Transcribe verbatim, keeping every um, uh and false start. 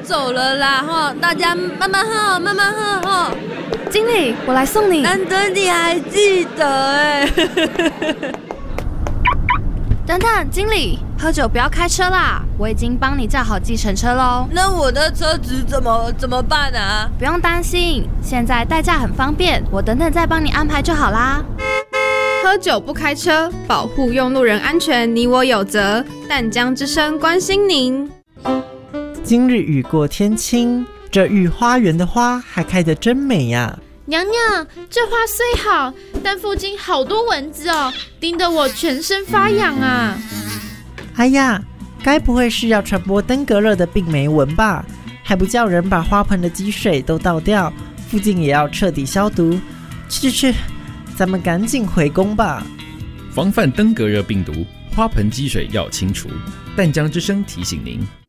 走了啦哈，大家慢慢喝，慢慢喝哈。 经理，我来送你。 难得你还记得哎。 等等，经理，喝酒不要开车啦，我已经帮你叫好计程车喽。 那我的车子怎么怎么办啊？ 不用担心，现在代驾很方便，我等等再帮你安排就好啦。 喝酒不开车，保护用路人安全，你我有责。淡江之声关心您。 今日雨过天晴，这御花园的花还开得真美呀。 娘娘，这花虽好，但附近好多蚊子哦，叮得我全身发痒啊！ 哎呀，该不会是要传播登革热的病媒蚊吧？还不叫人把花盆的积水都倒掉，附近也要彻底消毒。去去去，咱们赶紧回宫吧。 防范登革热病毒，花盆积水要清除。淡江之声提醒您。